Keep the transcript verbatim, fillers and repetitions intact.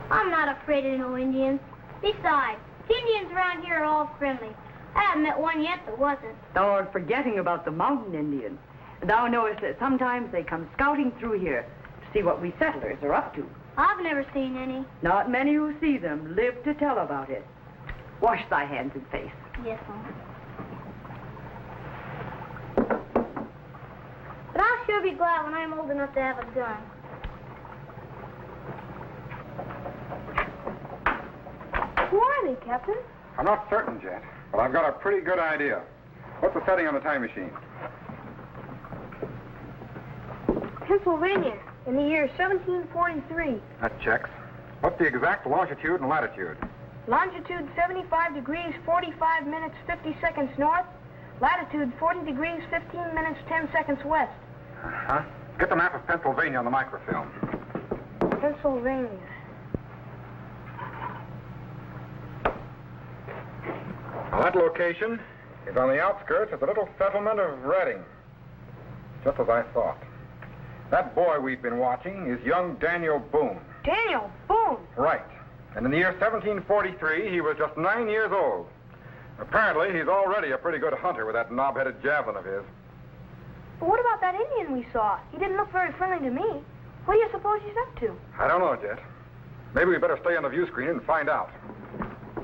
I'm not afraid of no Indians. Besides, the Indians around here are all friendly. I haven't met one yet that wasn't. Thou art forgetting about the mountain Indians. Thou knowest that sometimes they come scouting through here to see what we settlers are up to. I've never seen any. Not many who see them live to tell about it. Wash thy hands and face. Yes, Mom. But I'll sure be glad when I'm old enough to have a gun. Who are they, Captain? I'm not certain, Jet, but I've got a pretty good idea. What's the setting on the time machine? Pennsylvania, in the year seventeen forty-three. That checks. What's the exact longitude and latitude? Longitude seventy-five degrees, forty-five minutes, fifty seconds north. Latitude forty degrees, fifteen minutes, ten seconds west. Uh-huh. Get the map of Pennsylvania on the microfilm. Pennsylvania. Now, that location is on the outskirts of the little settlement of Reading. Just as I thought. That boy we've been watching is young Daniel Boone. Daniel Boone? Right. And in the year seventeen forty-three, he was just nine years old. Apparently, he's already a pretty good hunter with that knob-headed javelin of his. But what about that Indian we saw? He didn't look very friendly to me. What do you suppose he's up to? I don't know, Jet. Maybe we better stay on the view screen and find out.